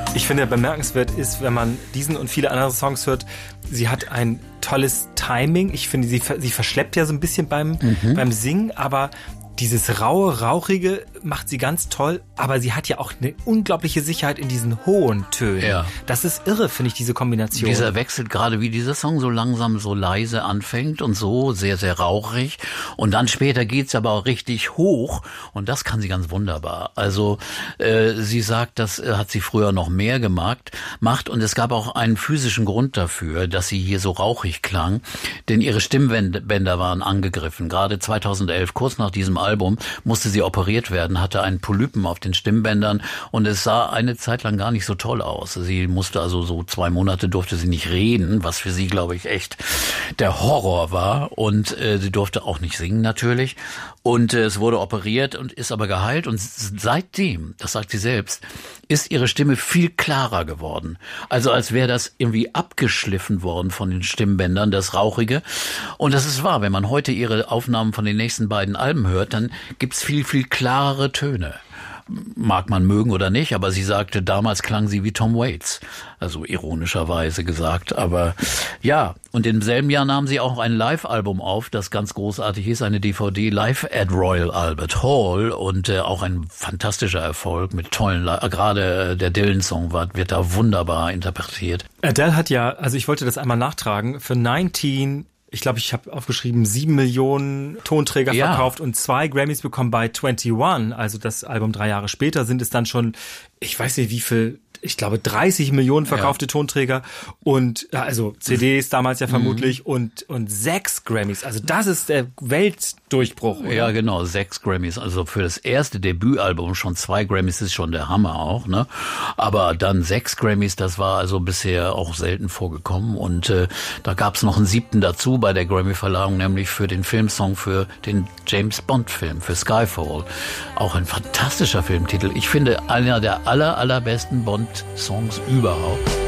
Ich finde, bemerkenswert ist, wenn man diesen und viele andere Songs hört, sie hat ein tolles Timing. Ich finde, sie verschleppt ja so ein bisschen beim Singen, aber dieses raue, rauchige macht sie ganz toll, aber sie hat ja auch eine unglaubliche Sicherheit in diesen hohen Tönen. Ja. Das ist irre, finde ich, diese Kombination. Dieser Wechsel, gerade wie dieser Song so langsam so leise anfängt und so sehr, sehr rauchig und dann später geht's aber auch richtig hoch und das kann sie ganz wunderbar. Also sie sagt, das hat sie früher noch mehr gemacht und es gab auch einen physischen Grund dafür, dass sie hier so rauchig klang, denn ihre Stimmbänder waren angegriffen. Gerade 2011, kurz nach diesem Album, musste sie operiert werden, hatte einen Polypen auf den Stimmbändern und es sah eine Zeit lang gar nicht so toll aus. Sie musste also so 2 Monate durfte sie nicht reden, was für sie, glaube ich, echt der Horror war und sie durfte auch nicht singen natürlich und es wurde operiert und ist aber geheilt und seitdem, das sagt sie selbst, ist ihre Stimme viel klarer geworden. Also als wäre das irgendwie abgeschliffen worden von den Stimmbändern, das Rauchige. Und das ist wahr, wenn man heute ihre Aufnahmen von den nächsten beiden Alben hört, dann gibt's viel, viel klarere Töne. Mag man mögen oder nicht, aber sie sagte, damals klang sie wie Tom Waits. Also ironischerweise gesagt, aber ja. Und im selben Jahr nahm sie auch ein Live-Album auf, das ganz großartig ist, eine DVD Live at Royal Albert Hall und auch ein fantastischer Erfolg mit tollen, gerade der Dylan-Song wird da wunderbar interpretiert. Adele hat ja, also ich wollte das einmal nachtragen, für 19... Ich glaube, ich habe aufgeschrieben, 7 Millionen Tonträger verkauft und 2 Grammys bekommen bei 21. Also das Album 3 Jahre später sind es dann schon, ich weiß nicht wie viel, ich glaube 30 Millionen verkaufte Tonträger und also CDs damals ja vermutlich und 6 Grammys. Also das ist der Weltdurchbruch, oder? Ja, genau, 6 Grammys. Also für das erste Debütalbum schon 2 Grammys ist schon der Hammer auch, ne? Aber dann 6 Grammys, das war also bisher auch selten vorgekommen und da gab's noch einen 7. dazu bei der Grammy-Verleihung, nämlich für den Filmsong für den James Bond-Film, für Skyfall. Auch ein fantastischer Filmtitel. Ich finde, einer der allerbesten Bond-Songs überhaupt.